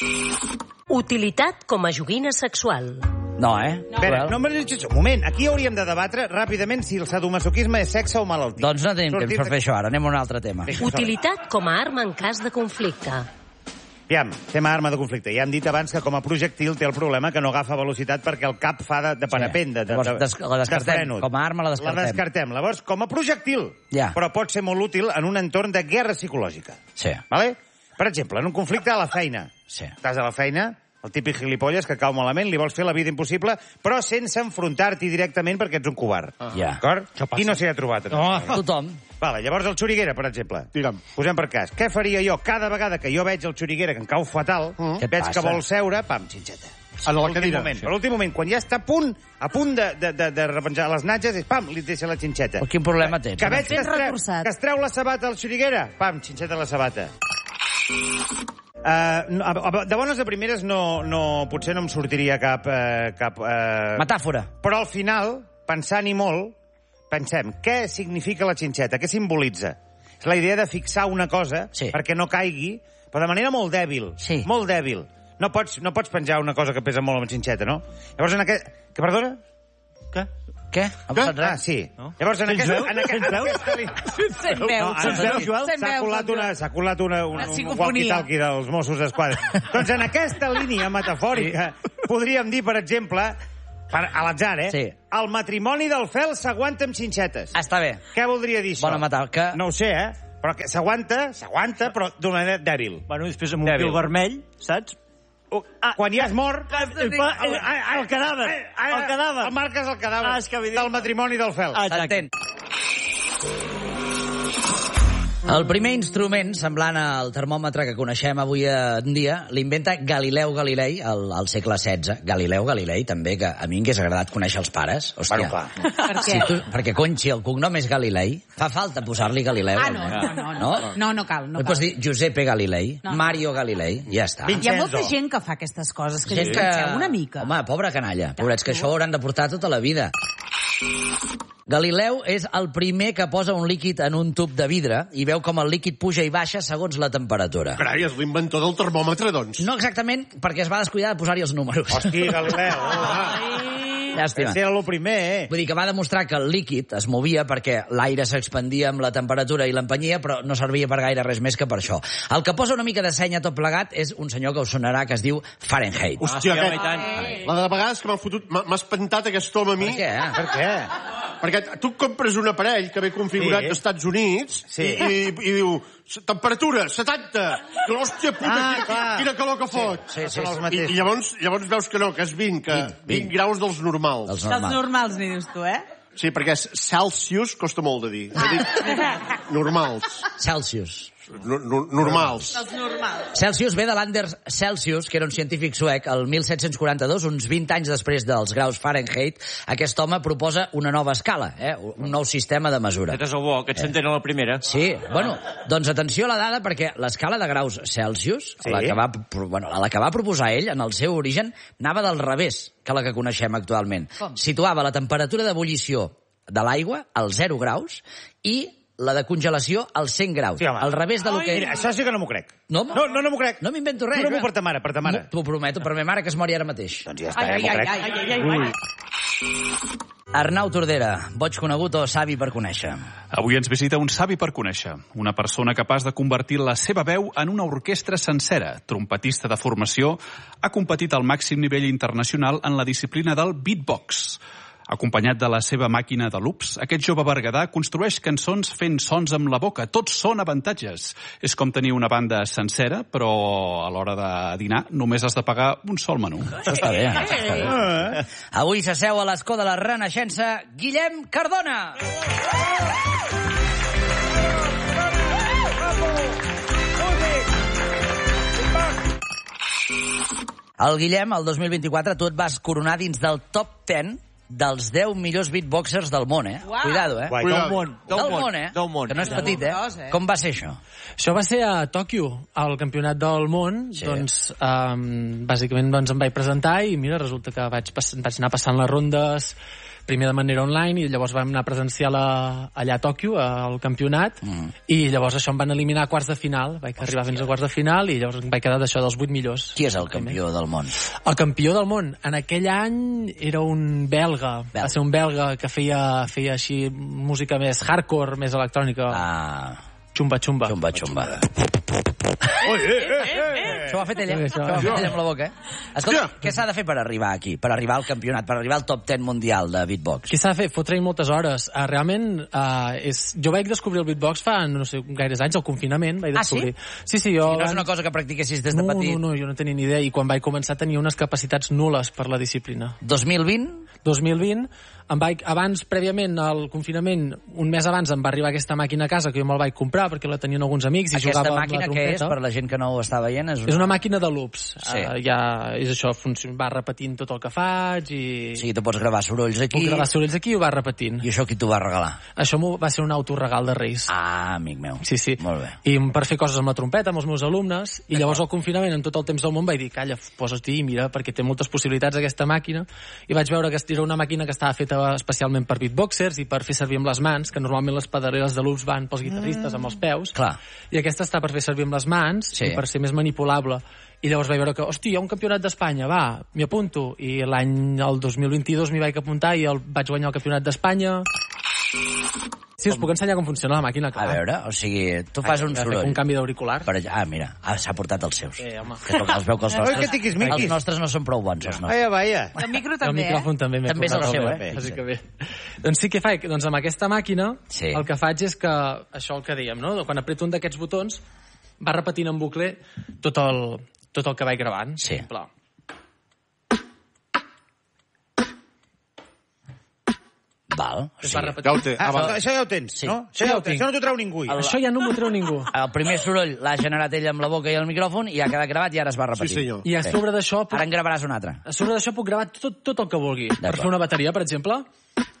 Utilitat com a joguina sexual. No, Espera, un moment, aquí hauríem de debatre ràpidament si el sadomasoquisme és sexe o malaltia. Doncs no tenim temps per fer això ara, anem a un altre tema. Utilitat com a arma en cas de conflicte. Aviam, tema arma de conflicte. Ja hem dit abans que com a projectil té el problema que no agafa velocitat perquè el cap fa de parapent, la descartem. Com a arma la descartem. La descartem. Llavors, com a projectil, però pot ser molt útil en un entorn de guerra psicològica. Sí. Vale? Per exemple, en un conflicte a la feina. Sí. Estàs a la feina, el típic gilipolles que cau malament, li vols fer la vida impossible, però sense enfrontar-t'hi directament perquè ets un covard. D'acord? Qui no s'hi ha trobat? Tothom. Vale, llavors el xuriguera, per exemple. Digue'm. Posem per cas. Què faria jo cada vegada que jo veig el xuriguera que em cau fatal, veig que vol seure, pam, xinxeta. En la cadira. Per l'últim moment, quan ja està a punt de repenjar les natges, és pam, li deixa la xinxeta. Quin problema tens? Que veig que es treu la sabata al xuriguera, pam, xinxeta la sabata. De bones de primeres potser no em sortiria cap metàfora. Però al final, pensant-hi molt, pensem, què significa la xinxeta? Què simbolitza? És la idea de fixar una cosa perquè no caigui, però de manera molt dèbil. Sí. Molt dèbil. No pots penjar una cosa que pesa molt amb xinxeta, no? Llavors, Què, perdona? Què? Sí. Llavors, en aquesta s'ha colat un walkie-talkie dels Mossos d'Esquadra. Doncs en aquesta línia metafòrica podríem dir, per exemple, a l'atzar, el matrimoni del fel s'aguanta amb xinxetes. Està bé. Què voldria dir això? Bona metàfora. No ho sé, però que s'aguanta, però d'una manera dèbil. Bueno, després amb un fil vermell, saps? Quan ja has mort... El cadàver. El marques el cadàver del matrimoni del fel. S'entén. El primer instrument, semblant al termòmetre que coneixem avui en dia, l'inventa Galileu Galilei al segle XVI. Galileu Galilei, també, que a mi m'hagués agradat conèixer els pares. Hòstia. Per què? Perquè, si el cognom és Galilei, fa falta posar-li Galileu. No cal. No pots dir Giuseppe Galilei, Mario Galilei, ja està. Hi ha molta gent que fa aquestes coses, que penseu una mica. Home, pobra canalla, pobrets, que això ho hauran de portar tota la vida. Galileu és el primer que posa un líquid en un tub de vidre i veu com el líquid puja i baixa segons la temperatura. Carai, és l'inventor del termòmetre, doncs. No exactament, perquè es va descuidar de posar-hi els números. Hosti, Galileu. Llàstima. Era el primer, Vull dir que va demostrar que el líquid es movia perquè l'aire s'expandia amb la temperatura i l'empenyia, però no servia per gaire res més que per això. El que posa una mica de seny a tot plegat és un senyor que us sonarà que es diu Fahrenheit. Hòstia, la de vegades que m'ha espantat aquest home a mi. Per què? Perquè tu compres un aparell que ve configurat dels Estats Units i diu temperatura 70. I hòstia puta, quina calor que fot. I llavors veus que no, que és 20 graus dels normals. Dels normals, ni dius tu, Sí, perquè Celsius costa molt de dir. Normals. Celsius. Normals. Celsius ve de l'Anders Celsius, que era un científic suec. El 1742, uns 20 anys després dels graus Fahrenheit, aquest home proposa una nova escala, un nou sistema de mesura. Aquest és el bo, aquest s'entén a la primera. Sí, bueno, doncs atenció a la dada, perquè l'escala de graus Celsius, la que va proposar ell, en el seu origen, anava del revés que la que coneixem actualment. Situava la temperatura d'ebullició de l'aigua als 0 graus i la de congelació als 100 graus. Al revés de lo que... Mira, això sí que no m'ho crec. No m'ho crec. No m'invento res. Juro-m'ho per ta mare, T'ho prometo, per ma mare que es mori ara mateix. Doncs ja està, m'ho crec. Arnau Tordera, boig conegut o savi per conèixer? Avui ens visita un savi per conèixer. Una persona capaç de convertir la seva veu en una orquestra sencera. Trompetista de formació, ha competit al màxim nivell internacional en la disciplina del beatbox. Acompanyat de la seva màquina de loops, aquest jove berguedà construeix cançons fent sons amb la boca. Tots són avantatges. És com tenir una banda sencera, però a l'hora de dinar només has de pagar un sol menú. Això està bé. Avui s'asseu a l'escó de la Renaixença Guillem Cardona. El Guillem, el 2024, tu et vas coronar dins del top 10 dels 10 millors beatboxers del món, Wow. Cuidado, Del món. Que no és petit, Com va ser això? Això va ser a Tòquio, al Campionat del Món. Doncs, bàsicament, em vaig presentar i, mira, resulta que vaig anar passant les rondes primer de manera online, i llavors vam anar presencial allà a Tòquio, al campionat, i llavors això em van eliminar a quarts de final. Vaig arribar fins a quarts de final i llavors em vaig quedar d'això dels 8 millors. Qui és el campió del món? El campió del món, en aquell any era un belga. Va ser un belga que feia així música més hardcore, més electrònica. Xumba, xumba. Xumba, xumba. Això ho ha fet ella. Això ho ha fet ella amb la boca, Escolta, què s'ha de fer per arribar aquí? Per arribar al campionat, per arribar al top 10 mundial de beatbox? Què s'ha de fer? Fotre-hi moltes hores. Realment, jo vaig descobrir el beatbox fa, no sé, gaires anys, al confinament. Vaig descobrir. Sí? Sí, jo... No és una cosa que practiquessis des de petit? No, jo no tenia ni idea. I quan vaig començar tenia unes capacitats nules per la disciplina. 2020? 2020. Abans, prèviament al confinament, un mes abans em va arribar aquesta màquina a casa, que jo me'l vaig comprar perquè la tenien alguns amics i jugava amb la trompeta. Aquesta màquina què és, per la gent que no ho està veient? És una màquina de loops. Sí. És això, va repetint tot el que faig i... Sí, tu pots gravar sorolls aquí. Puc gravar sorolls aquí i ho va repetint. I això qui t'ho va regalar? Això va ser un autoregal de Reis. Ah, amic meu. Sí. Molt bé. I per fer coses amb la trompeta, amb els meus alumnes, i llavors al confinament, en tot el temps del món, vaig dir, calla, posa't-hi i mira, perquè té moltes possibilitats aquesta màquina, i vaig veure que era una màquina que estava feta especialment per beatboxers i per fer servir amb les mans, que normalment les pedaleres de loops van pels guitarristes amb els peus. Clar. I aquesta està per fer servir amb les mans i per ser més manipulable. I llavors vaig veure que, hòstia, hi ha un campionat d'Espanya, va, m'hi apunto. I el 2022 m'hi vaig apuntar i vaig guanyar el campionat d'Espanya. Sí, us puc ensenyar com funciona la màquina, clar. A veure, o sigui, tu fas un soroll. Un canvi d'auricular. Mira, s'ha portat els seus. Sí, home. Els veu que els nostres no són prou bons, els nostres. Vaja. El micro també, El micròfon també. També és el seu, Així que bé. Doncs sí que faig, doncs amb aquesta màquina, el que faig és que, això el que dèiem, no? Quan apreto un d'aquests botons, va repetint en bucle tot el que vaig gravant. Sí. Val. Ja ho té. Això ja ho tens, no? Això no t'ho treu ningú. Això ja no m'ho treu ningú. El primer soroll l'ha generat ell amb la boca i el micròfon i ha quedat gravat i ara es va repetir. Sí, senyor. I a sobre d'això... Ara en gravaràs un altre. A sobre d'això puc gravar tot el que vulgui. Per fer una bateria, per exemple,